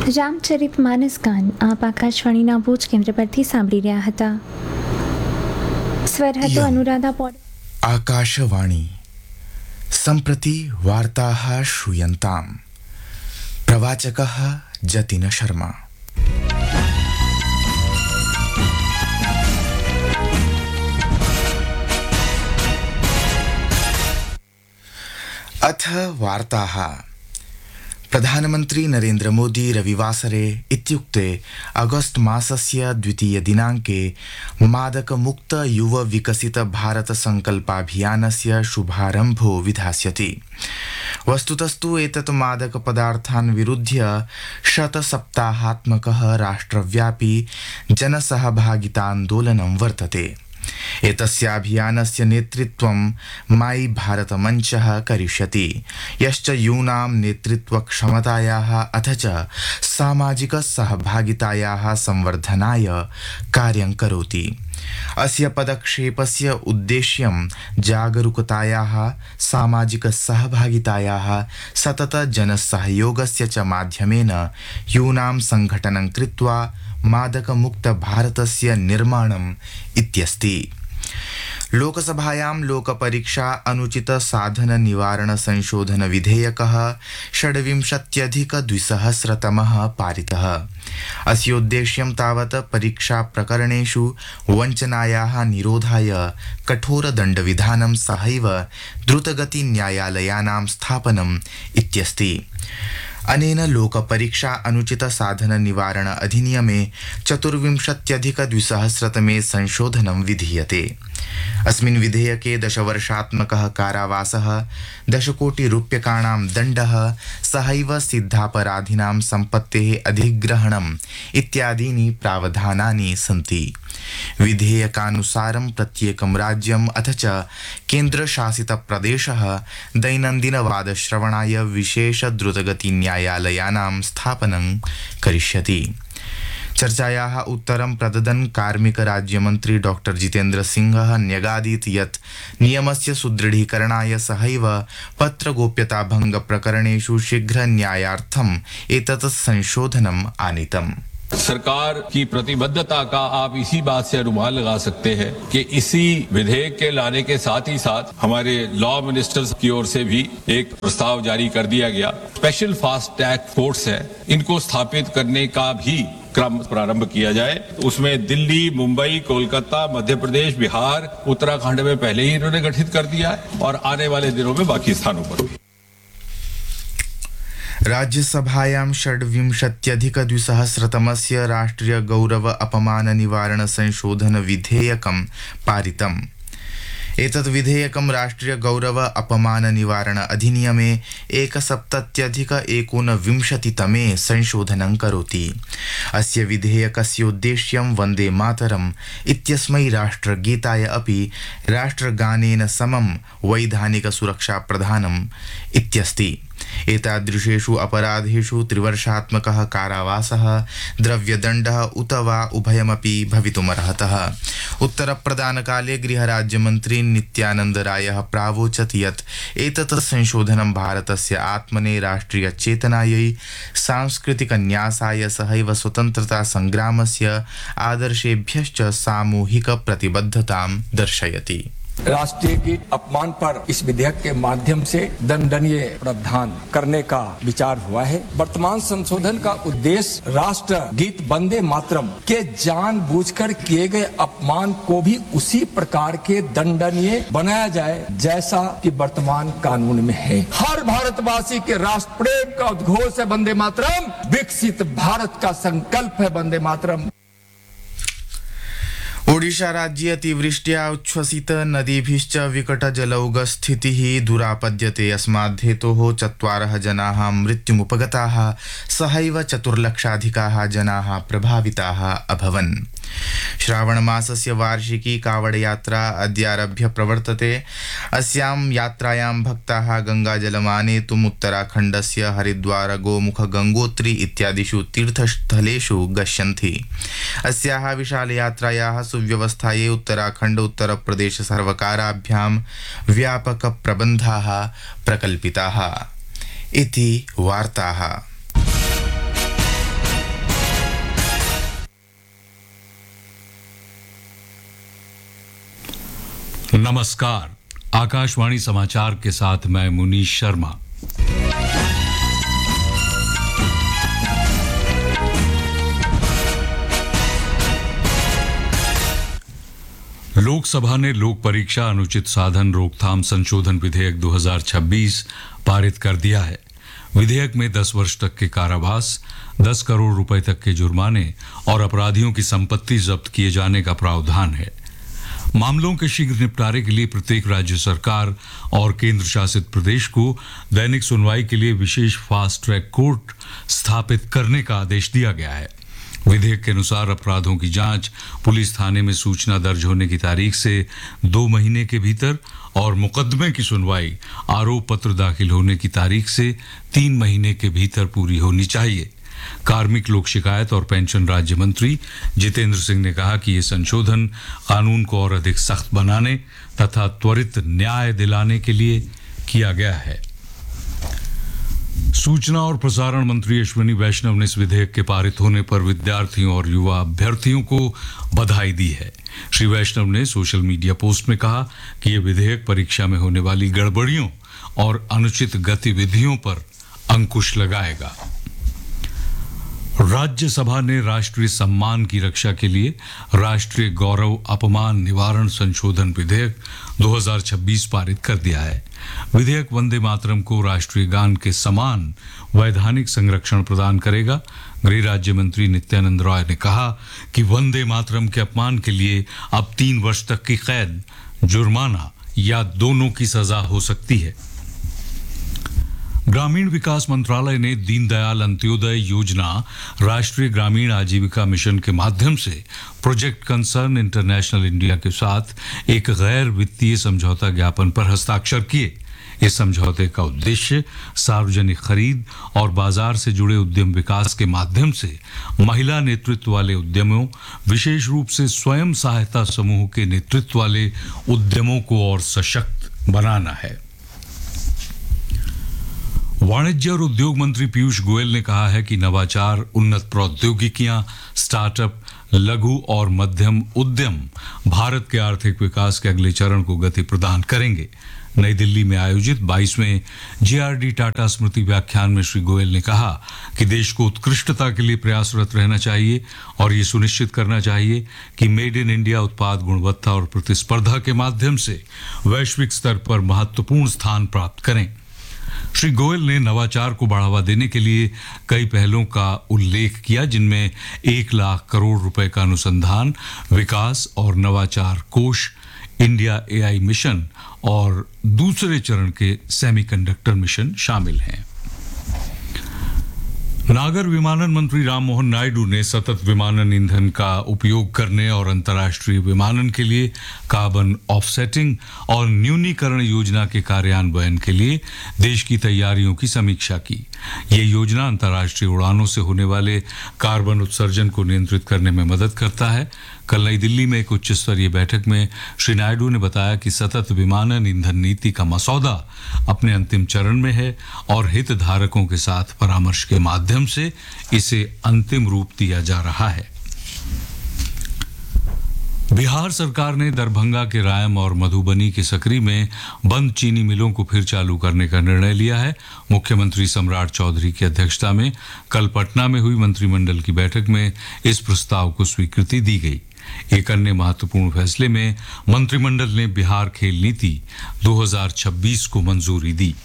રામચરિતમાનસ ગાન આપ આકાશવાણીના ભુજ કેન્દ્ર પરથી સાંભળી રહ્યા હતા. સ્વર હતો અનુરાધા પૌડ. आकाशवाणी सम्प्रति वार्ताः श्रूयन्ताम्. प्रवाचकः जतिन शर्मा. अथ वार्ताः. प्रधानमन्त्री नरेन्द्र मोदी रविवासरे इत्युक्ते अगस्त मासस्य 2 दिनाङ्के मादकमुक्त युव विकसित भारत संकल्पाभियानस्य शुभारम्भो विधास्यति. वस्तुतस्तु एतत् मादकपदार्थान् विरुध्य शतसप्ताहात्मकः राष्ट्रव्यापी जनसहभागितान्दोलनं वर्तते. एतस्याभियानस्य नेतृत्वं माई भारत मञ्चः करिष्यति, यश्च यूनां नेतृत्वक्षमतायाः अथ च सामाजिक सहभागितायाः संवर्धनाय कार्यं करोति. अस्य पदक्षेपस्य उद्देश्यं जागरूकतायाः, सामाजिक सहभागितायाः, सतत जनसहयोगस्य च माध्यमेन यूनां संघटनं कृत्वा मादकमुक्त भारतस्य निर्माणम् इत्यस्ति. लोकसभायां लोकपरीक्षा अनुचित साधन निवारण संशोधन विधेयकः 26+2000 पारितः. अस्योद्देश्यं तावत् परीक्षा प्रकरणेषु वञ्चनायाः निरोधाय कठोरदण्डविधानं सहैव द्रुतगति न्यायालयानां स्थापनम् इत्यस्ति. अनेन लोकपरीक्षा अनुचित साधन निवारण अधिनियमे 24+2000 संशोधनं विधीयते. अस्मिन् विधेयके 10 वर्षात्मकः कारावासः, 10 कोटि रूप्यकाणां दण्डः, सहैव सिद्धापराधिनां सम्पत्तेः अधिग्रहणम् इत्यादीनि प्रावधानानि सन्ति. विधेयकानुसारं प्रत्येकं राज्यम् अथ च केन्द्रशासितप्रदेशः दैनन्दिनवादश्रवणाय विशेष द्रुतगति न्यायालयानां स्थापनं करिष्यति. चर्चायाः उत्तरं प्रददन् कार्मिक राज्यमन्त्री डॉक्टर जितेन्द्र सिंहः न्यगादीत् यत् नियमस्य सुदृढीकरणाय सहैव पत्रगोप्यताभंग प्रकरणेषु शीघ्र न्यायार्थम् एतत् संशोधनम् आनीतम्. सरकार की प्रतिबद्धता का आप इसी बात से अनुमान लगा सकते हैं कि इसी विधेयक के लाने के साथ ही साथ हमारे लॉ मिनिस्टर्स की ओर से भी एक प्रस्ताव जारी कर दिया गया. स्पेशल फास्ट ट्रैक कोर्ट्स है, इनको स्थापित करने का भी क्रम प्रारंभ किया जाए. उसमें दिल्ली, मुंबई, कोलकाता, मध्य प्रदेश, बिहार, उत्तराखंड में पहले ही इन्होंने गठित कर दिया है और आने वाले दिनों में बाकी स्थानों पर. राज्यसभायां 26+2000 राष्ट्रिय गौरव अपमान निवारण संशोधन विधेयकं पारितम्. एतत् विधेयकं राष्ट्रिय गौरव अपमान निवारण अधिनियमे 170+19 संशोधनं करोति. अस्य विधेयकस्योद्देश्यं वन्दे मातरम् इत्यस्मै राष्ट्रगीताय अपि राष्ट्रगानेन समं वैधानिक सुरक्षा प्रदानम् इत्यस्ति. एतादृशेषु अपराधेषु 3 वर्षात्मकः कारावासः, द्रव्यदण्डः उत वा उभयमपि भवितुमर्हतः. उत्तरप्रदानकाले गृहराज्यमन्त्री नित्यानन्द रायः प्रावोचत् यत् एतत् संशोधनं भारतस्य आत्मने राष्ट्रियचेतनायै, सांस्कृतिकन्यासाय सहैव स्वतन्त्रता संग्रामस्य आदर्शेभ्यश्च सामूहिक प्रतिबद्धतां दर्शयति. राष्ट्रीय गीत अपमान पर इस विधेयक के माध्यम से दंडनीय प्रावधान करने का विचार हुआ है. वर्तमान संशोधन का उद्देश्य राष्ट्र गीत वंदे मातरम के जानबूझकर किए गए अपमान को भी उसी प्रकार के दंडनीय बनाया जाए जैसा कि वर्तमान कानून में है. हर भारतवासी के राष्ट्र प्रेम का उद्घोष है वंदे मातरम, विकसित भारत का संकल्प है वंदे मातरम. ओडिशा राज्ये अतिवृष्ट्या उच्छ्वसित नदीभिश्च विकटजलौघस्थितिः दुरापद्यते. अस्मात् हेतोः 4 जनाः मृत्युमुपगताः, सहैव 4 लक्षाधिकाः जनाः प्रभाविताः अभवन्. श्रावणमासस्य वार्षिकी कावड़ यात्रा अद्यारभ्य प्रवर्तते. अस्यां यात्रायां भक्ताः गंगाजलमानेतुम् उत्तराखण्डस्य हरिद्वार, गोमुख, गंगोत्री इत्यादिषु तीर्थस्थलेषु गच्छन्ति. अस्याः विशालयात्रायाः सुव्यवस्थायै उत्तराखण्ड उत्तर प्रदेश सर्वकाराभ्यां व्यापक प्रबन्धाः प्रकल्पिताः इति वार्ताः. नमस्कार, आकाशवाणी समाचार के साथ मैं मुनीश शर्मा। लोकसभा ने लोक परीक्षा अनुचित साधन रोकथाम संशोधन विधेयक 2026 पारित कर दिया है। विधेयक में 10 वर्ष तक के कारावास, 10 करोड़ रुपए तक के जुर्माने और अपराधियों की संपत्ति जब्त किए जाने का प्रावधान है। मामलों के शीघ्र निपटारे के लिए प्रत्येक राज्य सरकार और केंद्र शासित प्रदेश को दैनिक सुनवाई के लिए विशेष फास्ट ट्रैक कोर्ट स्थापित करने का आदेश दिया गया है। विधेयक के अनुसार अपराधों की जांच पुलिस थाने में सूचना दर्ज होने की तारीख से 2 महीने के भीतर और मुकदमे की सुनवाई आरोप पत्र दाखिल होने की तारीख से 3 महीने के भीतर पूरी होनी चाहिए। कार्मिक लोक शिकायत और पेंशन राज्य मंत्री जितेंद्र सिंह ने कहा कि ये संशोधन कानून को और अधिक सख्त बनाने तथा त्वरित न्याय दिलाने के लिए किया गया है। सूचना और प्रसारण मंत्री अश्विनी वैष्णव ने इस विधेयक के पारित होने पर विद्यार्थियों और युवा अभ्यर्थियों को बधाई दी है। श्री वैष्णव ने सोशल मीडिया पोस्ट में कहा कि यह विधेयक परीक्षा में होने वाली गड़बड़ियों और अनुचित गतिविधियों पर अंकुश लगाएगा। राज्यसभा ने राष्ट्रीय सम्मान की रक्षा के लिए राष्ट्रीय गौरव अपमान निवारण संशोधन विधेयक 2026 पारित कर दिया है। विधेयक वंदे मातरम को राष्ट्रीय गान के समान वैधानिक संरक्षण प्रदान करेगा। गृह राज्य मंत्री नित्यानंद राय ने कहा कि वंदे मातरम के अपमान के लिए अब 3 वर्ष तक की कैद, जुर्माना या दोनों की सजा हो सकती है। ग्रामीण विकास मंत्रालय ने दीनदयाल अंत्योदय योजना राष्ट्रीय ग्रामीण आजीविका मिशन के माध्यम से प्रोजेक्ट कंसर्न इंटरनेशनल इंडिया के साथ एक गैर वित्तीय समझौता ज्ञापन पर हस्ताक्षर किए। इस समझौते का उद्देश्य सार्वजनिक खरीद और बाजार से जुड़े उद्यम विकास के माध्यम से महिला नेतृत्व वाले उद्यमों, विशेष रूप से स्वयं सहायता समूह के नेतृत्व वाले उद्यमों को और सशक्त बनाना है। वाणिज्य और उद्योग मंत्री पीयूष गोयल ने कहा है कि नवाचार, उन्नत प्रौद्योगिकियां, स्टार्टअप, लघु और मध्यम उद्यम भारत के आर्थिक विकास के अगले चरण को गति प्रदान करेंगे। नई दिल्ली में आयोजित 22वें जीआरडी टाटा स्मृति व्याख्यान में श्री गोयल ने कहा कि देश को उत्कृष्टता के लिए प्रयासरत रहना चाहिए और ये सुनिश्चित करना चाहिए कि मेड इन इंडिया उत्पाद गुणवत्ता और प्रतिस्पर्धा के माध्यम से वैश्विक स्तर पर महत्वपूर्ण स्थान प्राप्त करें। श्री गोयल ने नवाचार को बढ़ावा देने के लिए कई पहलों का उल्लेख किया, जिनमें 1 लाख करोड़ रुपए का अनुसंधान, विकास और नवाचार कोष, इंडिया एआई मिशन और दूसरे चरण के सेमीकंडक्टर मिशन शामिल हैं। नागर विमानन मंत्री राममोहन नायडू ने सतत विमानन ईंधन का उपयोग करने और अंतर्राष्ट्रीय विमानन के लिए कार्बन ऑफसेटिंग और न्यूनीकरण योजना के कार्यान्वयन के लिए देश की तैयारियों की समीक्षा की। ये योजना अंतर्राष्ट्रीय उड़ानों से होने वाले कार्बन उत्सर्जन को नियंत्रित करने में मदद करता है। कल नई दिल्ली में एक उच्च स्तरीय बैठक में श्री नायडू ने बताया कि सतत विमानन ईंधन नीति का मसौदा अपने अंतिम चरण में है और हितधारकों के साथ परामर्श के माध्यम से इसे अंतिम रूप दिया जा रहा है। बिहार सरकार ने दरभंगा के रायम और मधुबनी के सकरी में बंद चीनी मिलों को फिर चालू करने का निर्णय लिया है। मुख्यमंत्री सम्राट चौधरी की अध्यक्षता में कल पटना में हुई मंत्रिमंडल की बैठक में इस प्रस्ताव को स्वीकृति दी गई। एक अन्य महत्वपूर्ण फैसले में मंत्रिमंडल ने बिहार खेल नीति 2026 को मंजूरी दी।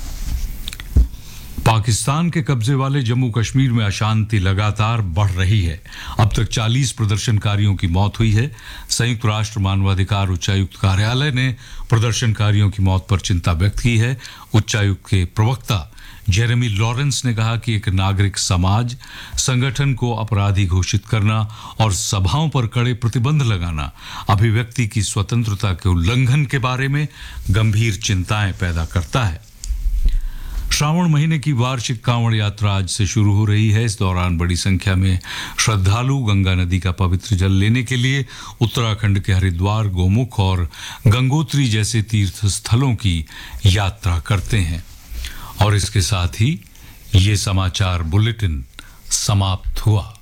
पाकिस्तान के कब्जे वाले जम्मू कश्मीर में अशांति लगातार बढ़ रही है। अब तक 40 प्रदर्शनकारियों की मौत हुई है। संयुक्त राष्ट्र मानवाधिकार उच्चायुक्त कार्यालय ने प्रदर्शनकारियों की मौत पर चिंता व्यक्त की है। उच्चायुक्त के प्रवक्ता जेरेमी लॉरेंस ने कहा कि एक नागरिक समाज संगठन को अपराधी घोषित करना और सभाओं पर कड़े प्रतिबंध लगाना अभिव्यक्ति की स्वतंत्रता के उल्लंघन के बारे में गंभीर चिंताएं पैदा करता है। श्रावण महीने की वार्षिक कांवड़ यात्रा आज से शुरू हो रही है। इस दौरान बड़ी संख्या में श्रद्धालु गंगा नदी का पवित्र जल लेने के लिए उत्तराखंड के हरिद्वार, गोमुख और गंगोत्री जैसे तीर्थ स्थलों की यात्रा करते हैं। और इसके साथ ही ये समाचार बुलेटिन समाप्त हुआ।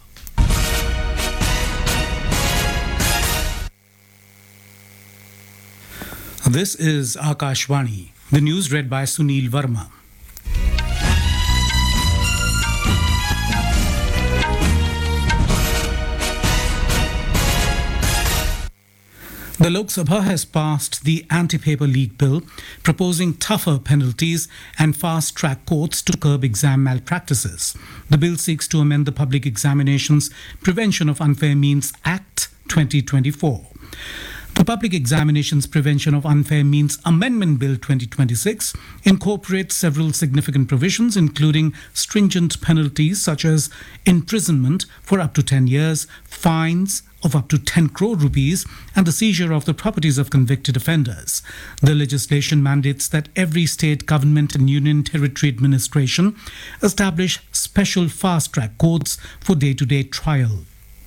This is Akashvani. The news read by Sunil Verma. The Lok Sabha has passed the Anti-Paper Leak Bill, proposing tougher penalties and fast-track courts to curb exam malpractices. The bill seeks to amend the Public Examinations Prevention of Unfair Means Act 2024. The Public Examinations Prevention of Unfair Means Amendment Bill 2026 incorporates several significant provisions, including stringent penalties such as imprisonment for up to 10 years, fines of up to 10 crore rupees, and the seizure of the properties of convicted offenders. The legislation mandates that every state government and union territory administration establish special fast-track courts for day-to-day trial.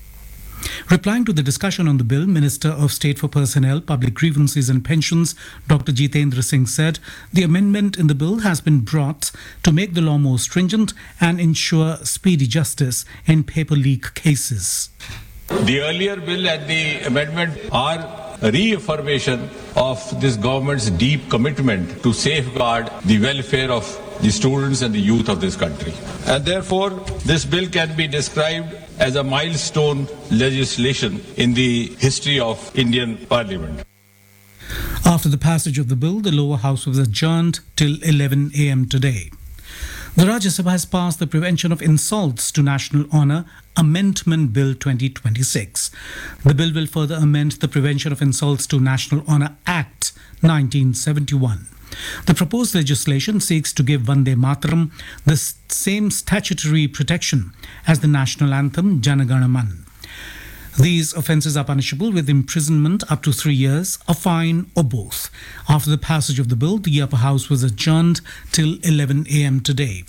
Replying to the discussion on the bill, Minister of State for Personnel, Public Grievances and Pensions, Dr. Jitendra Singh said the amendment in the bill has been brought to make the law more stringent and ensure speedy justice in paper leak cases. The earlier bill and the amendment are a reaffirmation of this government's deep commitment to safeguard the welfare of the students and the youth of this country. And therefore, this bill can be described as a milestone legislation in the history of Indian Parliament. After the passage of the bill, the lower house was adjourned till 11 a.m. today. The Rajya Sabha has passed the Prevention of Insults to National Honour Amendment Bill 2026. The bill will further amend the Prevention of Insults to National Honour Act 1971. The proposed legislation seeks to give Vande Mataram the same statutory protection as the national anthem Jana Gana Man. These offences are punishable with imprisonment up to 3 years, a fine, or both. After the passage of the bill, the upper house was adjourned till 11 a.m. today.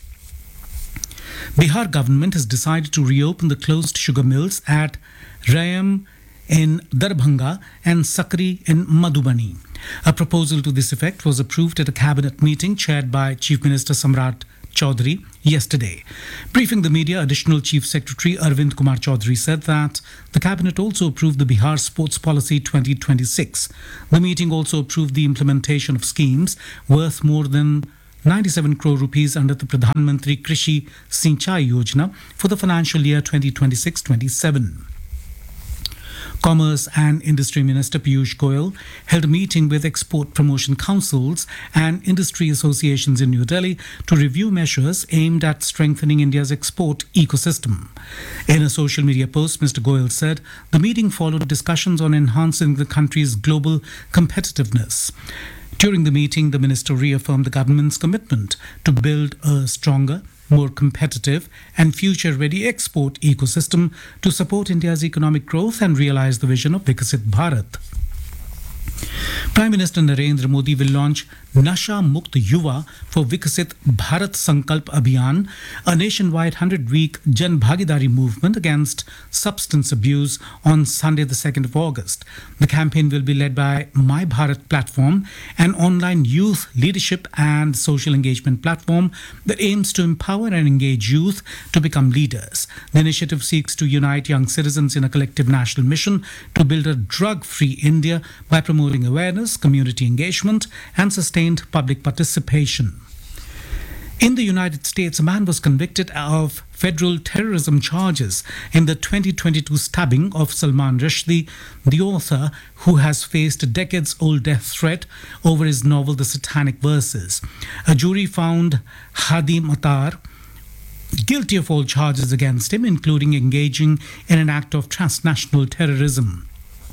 Bihar government has decided to reopen the closed sugar mills at Rayam in Darbhanga and Sakri in Madhubani. A proposal to this effect was approved at a cabinet meeting chaired by Chief Minister Samrat Chaudhary yesterday. Briefing the media, Additional Chief Secretary Arvind Kumar Chaudhary said that the cabinet also approved the Bihar Sports Policy 2026. The meeting also approved the implementation of schemes worth more than 97 crore rupees under the Pradhan Mantri Krishi Sinchai Yojana for the financial year 2026-27. Commerce and Industry Minister Piyush Goyal held a meeting with export promotion councils and industry associations in New Delhi to review measures aimed at strengthening India's export ecosystem. In a social media post, Mr. Goyal said the meeting followed discussions on enhancing the country's global competitiveness. During the meeting, the minister reaffirmed the government's commitment to build a stronger, more competitive and future-ready export ecosystem to support India's economic growth and realize the vision of Viksit Bharat. Prime Minister Narendra Modi will launch Nasha Mukt Yuva for Viksit Bharat Sankalp Abhiyan, a nationwide 100-week Jan Bhagidari movement against substance abuse on Sunday the 2nd of August. The campaign will be led by My Bharat platform, an online youth leadership and social engagement platform that aims to empower and engage youth to become leaders. The initiative seeks to unite young citizens in a collective national mission to build a drug-free India by promoting awareness, community engagement, and sustained public participation. In the United States, a man was convicted of federal terrorism charges in the 2022 stabbing of Salman Rushdie, the author who has faced a decades-old death threat over his novel The Satanic Verses. A jury found Hadi Matar guilty of all charges against him, including engaging in an act of transnational terrorism.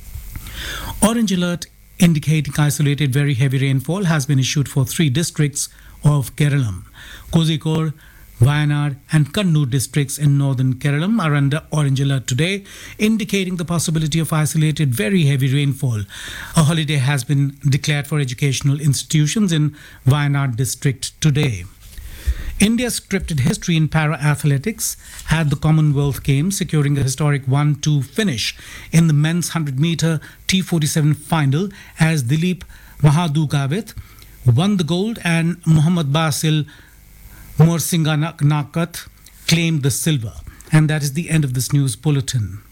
Orange alert indicating isolated very heavy rainfall has been issued for 3 districts of Kerala. Kozhikode, Wayanad and Kannur districts in northern Kerala are under orange alert today, indicating the possibility of isolated very heavy rainfall. A holiday has been declared for educational institutions in Wayanad district today. India scripted history in para-athletics at the Commonwealth Games, securing a historic 1-2 finish in the men's 100-meter T47 final as Dilip Mahadugavit won the gold and Mohammad Basil Morsinganakat claimed the silver. And that is the end of this news bulletin.